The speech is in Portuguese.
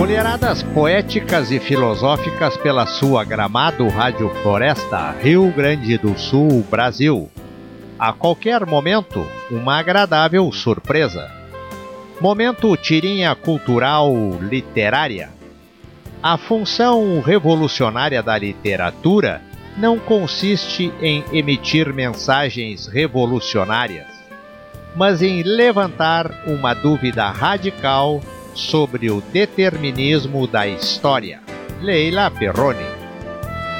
Colheradas poéticas e filosóficas pela sua Gramado Rádio Floresta, Rio Grande do Sul, Brasil. A qualquer momento, uma agradável surpresa. Momento tirinha cultural literária. A função revolucionária da literatura não consiste em emitir mensagens revolucionárias, mas em levantar uma dúvida radical sobre o determinismo da história. Leila Perroni.